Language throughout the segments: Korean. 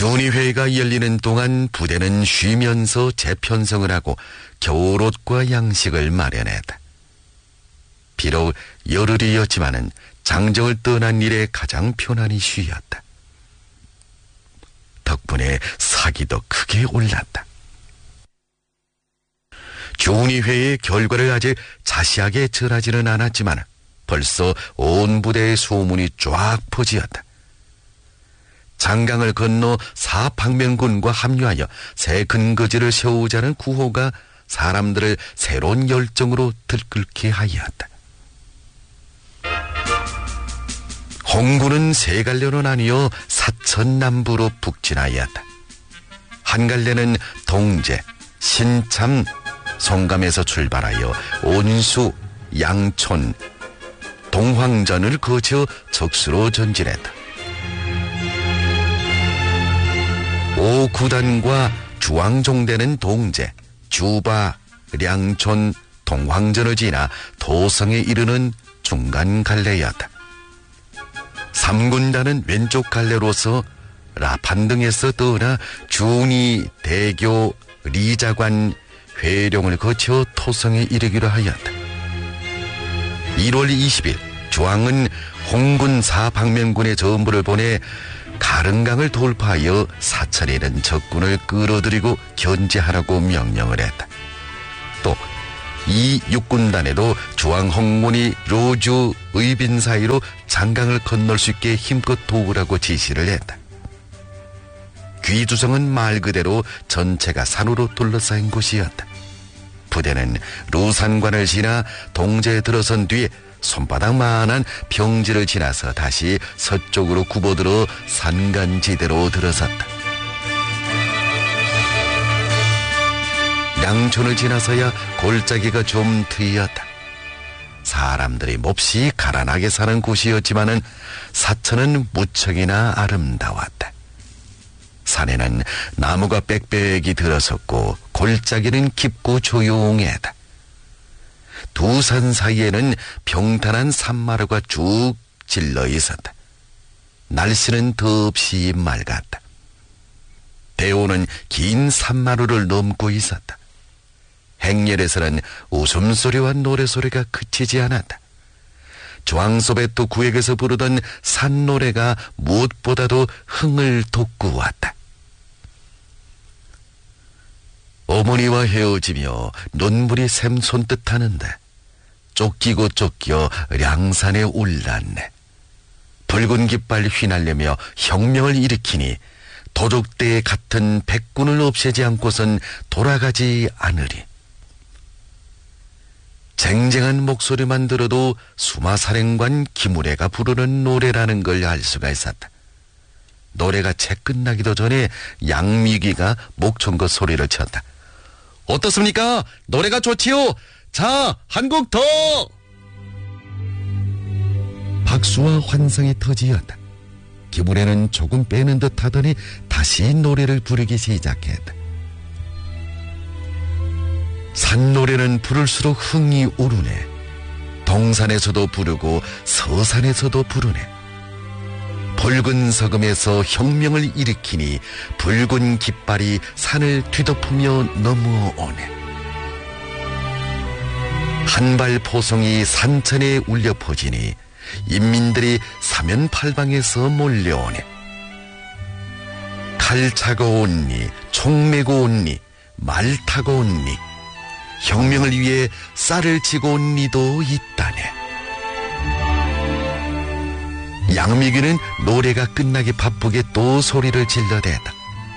준위회의가 열리는 동안 부대는 쉬면서 재편성을 하고 겨울옷과 양식을 마련했다. 비록 열흘이었지만은 장정을 떠난 일에 가장 편안히 쉬었다. 덕분에 사기도 크게 올랐다. 준위회의 결과를 아직 자세하게 전하지는 않았지만 벌써 온 부대의 소문이 쫙 퍼지었다. 장강을 건너 사방면군과 합류하여 새 근거지를 세우자는 구호가 사람들을 새로운 열정으로 들끓게 하였다. 홍군은 세 갈래로 나뉘어 사천 남부로 북진하였다. 한 갈래는 동제, 신참, 송감에서 출발하여 온수, 양촌, 동황전을 거쳐 적수로 전진했다. 5구단과 주왕종대는 동제, 주바, 량촌, 동황전을 지나 도성에 이르는 중간 갈래였다. 3군단은 왼쪽 갈래로서 라판 등에서 떠나 준이, 대교, 리자관, 회룡을 거쳐 토성에 이르기로 하였다. 1월 20일 주왕은 홍군 사방면군의 전부를 보내 가릉강을 돌파하여 사천에 있는 적군을 끌어들이고 견제하라고 명령을 했다. 또 이 육군단에도 주왕 홍군이 로주, 의빈 사이로 장강을 건널 수 있게 힘껏 도우라고 지시를 했다. 귀주성은 말 그대로 전체가 산으로 둘러싸인 곳이었다. 부대는 루산관을 지나 동제에 들어선 뒤에 손바닥만한 평지를 지나서 다시 서쪽으로 굽어들어 산간지대로 들어섰다. 양촌을 지나서야 골짜기가 좀 트였다. 사람들이 몹시 가난하게 사는 곳이었지만은 사천은 무척이나 아름다웠다. 산에는 나무가 빽빽이 들어섰고 골짜기는 깊고 조용했다. 두 산 사이에는 평탄한 산마루가 쭉 질러 있었다. 날씨는 더없이 맑았다. 대오는 긴 산마루를 넘고 있었다. 행렬에서는 웃음소리와 노래소리가 그치지 않았다. 조항소베토 구역에서 부르던 산노래가 무엇보다도 흥을 돋구었다. 어머니와 헤어지며 눈물이 샘솟듯 하는데 쫓기고 쫓겨 량산에 올랐네. 붉은 깃발 휘날리며 혁명을 일으키니 도적대에 같은 백군을 없애지 않고선 돌아가지 않으리. 쟁쟁한 목소리만 들어도 수마사령관 김우래가 부르는 노래라는 걸 알 수가 있었다. 노래가 채 끝나기도 전에 양미기가 목청껏 소리를 쳤다. 어떻습니까? 노래가 좋지요? 자, 한 곡 더! 박수와 환성이 터지었다. 김우래는 조금 빼는 듯 하더니 다시 노래를 부르기 시작했다. 산노래는 부를수록 흥이 오르네. 동산에서도 부르고 서산에서도 부르네. 붉은 서금에서 혁명을 일으키니 붉은 깃발이 산을 뒤덮으며 넘어오네. 한발 포송이 산천에 울려 퍼지니 인민들이 사면팔방에서 몰려오네. 칼 차고 온니, 총 메고 온니, 말 타고 온니, 혁명을 위해 쌀을 치고 온 니도 있다네. 양미기는 노래가 끝나기 바쁘게 또 소리를 질러댔다.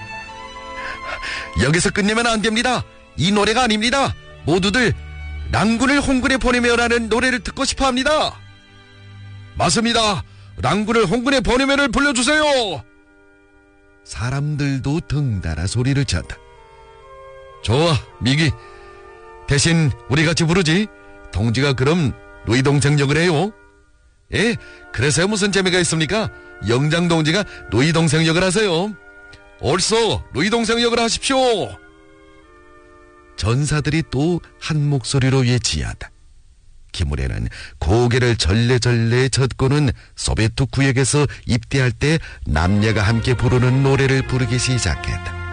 여기서 끝내면 안 됩니다. 이 노래가 아닙니다. 모두들 랑군을 홍군에 보내며라는 노래를 듣고 싶어 합니다. 맞습니다. 랑군을 홍군에 보내며를 불러주세요. 사람들도 덩달아 소리를 쳤다. 좋아, 미기. 대신 우리 같이 부르지. 동지가 그럼 루이 동생 역을 해요. 예, 그래서야 무슨 재미가 있습니까? 영장 동지가 루이 동생 역을 하세요. 옳소, 루이 동생 역을 하십시오. 전사들이 또 한 목소리로 외치었다. 김우래는 고개를 절레절레 젓고는 소베트 구역에서 입대할 때 남녀가 함께 부르는 노래를 부르기 시작했다.